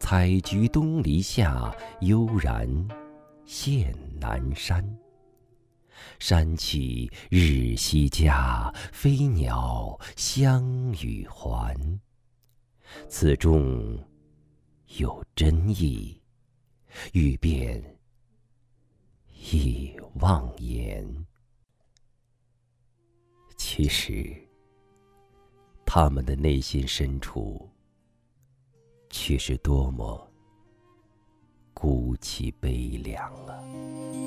采菊东篱下，悠然见南山。山起日西家，飞鸟相与还。此中有真意，欲辨亦忘言。其实，他们的内心深处，却是多么孤凄悲凉啊！